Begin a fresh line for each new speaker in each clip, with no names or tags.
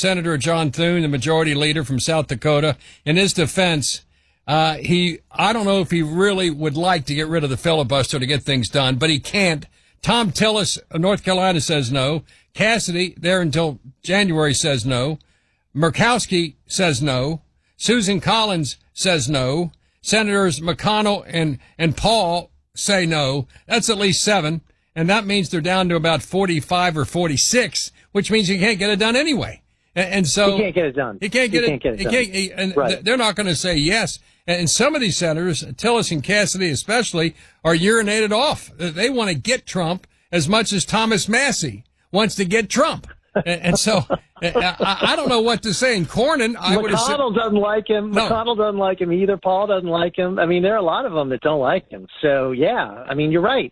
Senator John Thune, the majority leader from South Dakota. In his defense, I don't know if he really would like to get rid of the filibuster to get things done, but he can't. Tom Tillis of North Carolina says no. Cassidy, there until January, says no. Murkowski says no. Susan Collins says no. Senators McConnell and Paul say no. That's at least 7. And that means they're down to about 45 or 46, which means you can't get it done anyway. And so
he can't get it done.
He can't get it done.
Right.
They're not going to say yes. And some of these senators, Tillis and Cassidy especially, are urinated off. They want to get Trump as much as Thomas Massey wants to get Trump. And so I don't know what to say. And Cornyn,
McConnell doesn't like him.
No.
McConnell doesn't like him either. Paul doesn't like him. I mean, there are a lot of them that don't like him. So, yeah, I mean, you're right.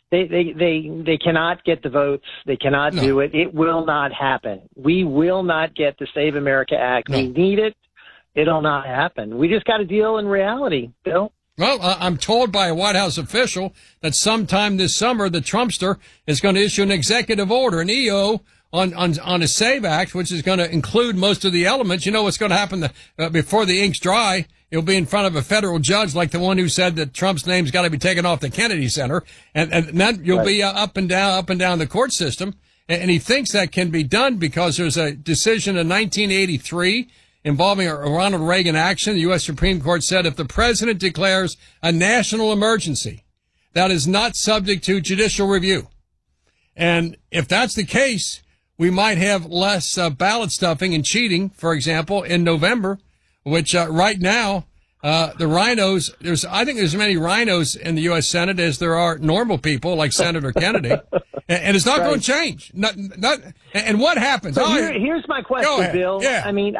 They cannot get the votes. They cannot do it. It will not happen. We will not get the Save America Act. No. We need it. It'll not happen. We just got to deal in reality, Bill.
Well, I'm told by a White House official that sometime this summer, the Trumpster is going to issue an executive order, an EO, on a SAVE Act, which is going to include most of the elements. You know what's going to happen before the ink's dry? It'll be in front of a federal judge like the one who said that Trump's name's got to be taken off the Kennedy Center. And then you'll be up and down the court system. And he thinks that can be done because there's a decision in 1983 involving a Ronald Reagan action. The U.S. Supreme Court said if the president declares a national emergency, that is not subject to judicial review. And if that's the case, we might have less ballot stuffing and cheating, for example, in November, which right now the rhinos, I think there's as many rhinos in the U.S. Senate as there are normal people like Senator Kennedy. And it's not going to change. And what happens?
So here's my question, Bill.
Yeah.
I mean,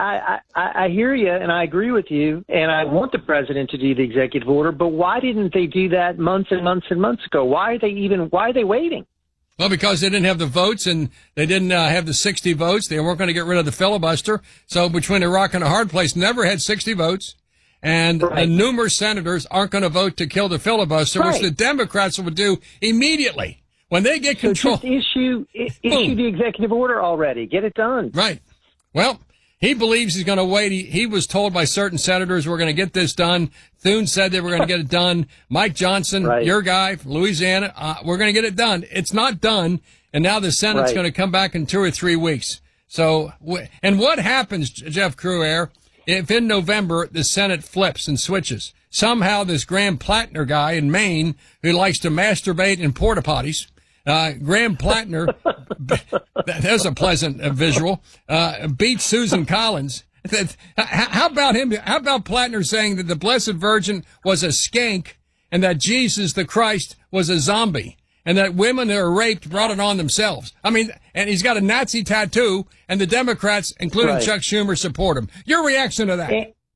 I hear you and I agree with you, and I want the president to do the executive order, but why didn't they do that months and months and months ago? Why are they waiting?
Well, because they didn't have the votes and they didn't have the 60 votes. They weren't going to get rid of the filibuster. So between a rock and a hard place, never had 60 votes. And the numerous senators aren't going to vote to kill the filibuster, which the Democrats would do immediately. When they get control.
So just issue the executive order already. Get it done.
Right. Well, he believes he's going to wait. He was told by certain senators we're going to get this done. Thune said they were going to get it done. Mike Johnson, your guy from Louisiana, we're going to get it done. It's not done. And now the Senate's going to come back in 2 or 3 weeks. So, and what happens, Jeff Crouer, if in November the Senate flips and switches? Somehow this Graham Plattner guy in Maine who likes to masturbate in porta potties, Graham Plattner, there's a pleasant visual, beats Susan Collins. How about him? How about Plattner saying that the Blessed Virgin was a skank and that Jesus the Christ was a zombie and that women that are raped brought it on themselves? I mean, and he's got a Nazi tattoo and the Democrats, including Chuck Schumer, support him. Your reaction to that?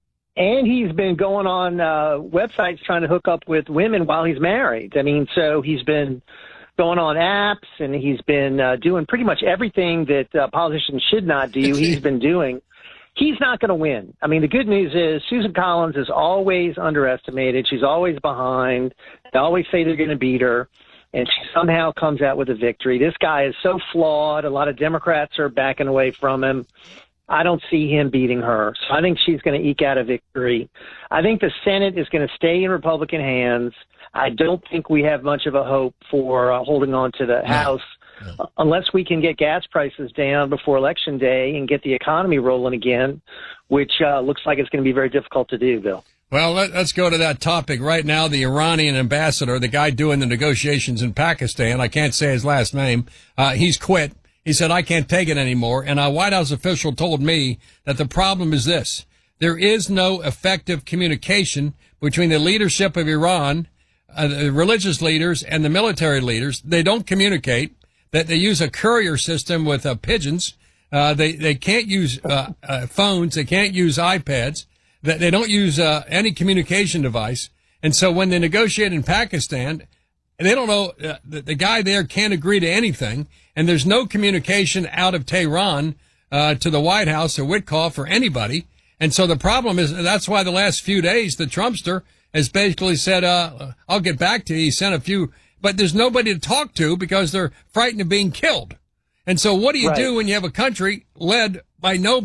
And he's been going on websites trying to hook up with women while he's married. I mean, so he's been going on apps, and he's been doing pretty much everything that politicians should not do. He's been doing. He's not going to win. I mean, the good news is Susan Collins is always underestimated. She's always behind. They always say they're going to beat her, and she somehow comes out with a victory. This guy is so flawed. A lot of Democrats are backing away from him. I don't see him beating her. So I think she's going to eke out a victory. I think the Senate is going to stay in Republican hands. I don't think we have much of a hope for holding on to the House unless we can get gas prices down before Election Day and get the economy rolling again, which looks like it's going to be very difficult to do, Bill.
Well, let's go to that topic right now. The Iranian ambassador, the guy doing the negotiations in Pakistan, I can't say his last name, he's quit. He said, I can't take it anymore. And a White House official told me that the problem is this. There is no effective communication between the leadership of Iran, the religious leaders, and the military leaders. They don't communicate. That they use a courier system with pigeons. They can't use phones. They can't use iPads. They don't use any communication device. And so when they negotiate in Pakistan, they don't know, the guy there can't agree to anything. And there's no communication out of Tehran to the White House or Witkoff or anybody. And so the problem is that's why the last few days the Trumpster has basically said, I'll get back to you. He sent a few, but there's nobody to talk to because they're frightened of being killed. And so what do you do when you have a country led by nobody?